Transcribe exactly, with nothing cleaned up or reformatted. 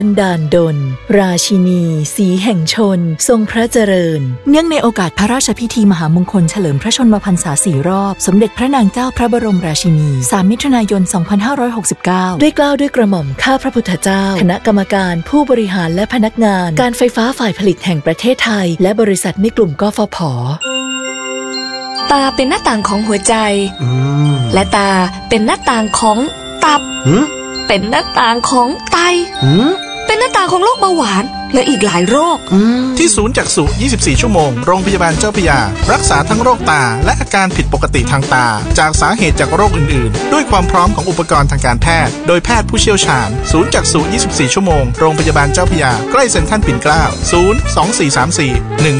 ด่านดลราชินีสีแห่งชนทรงพระเจริญเนื่องในโอกาสพระราชพิธีมหามงคลเฉลิมพระชนมพรรษาสี่รอบสมเด็จพระนางเจ้าพระบรมราชินีสามมิถุนายนสองพันห้าร้อยหกสิบเก้าด้วยเกล้าด้วยกระหม่อมข้าพระพุทธเจ้าคณะกรรมการผู้บริหารและพนักงานการไฟฟ้าฝ่ายผลิตแห่งประเทศไทยและบริษัทในกลุ่มกฟผ. ตาเป็นหน้าต่างของหัวใจและตาเป็นหน้าต่างของตับเป็นหน้าต่างของไตเป็นหน้าต่างของโรคเบาหวานและอีกหลายโรคที่ศูนย์จักษุยี่สิบสี่ชั่วโมงโรงพยาบาลเจ้าพระยารักษาทั้งโรคตาและอาการผิดปกติทางตาจากสาเหตุจากโรคอื่นๆด้วยความพร้อมของอุปกรณ์ทางการแพทย์โดยแพทย์ผู้เชี่ยวชาญศูนย์จักษุยี่สิบสี่ชั่วโมงโรงพยาบาลเจ้าพระยาใกล้เซ็นทรัลปิ่นเกล้าศูนย์ สอง สี่ สาม สี่ หนึ่ง